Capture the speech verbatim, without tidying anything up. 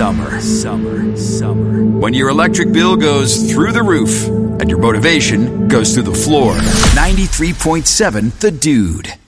summer, summer, summer. When your electric bill goes through the roof and your motivation goes through the floor. ninety-three point seven The Dude.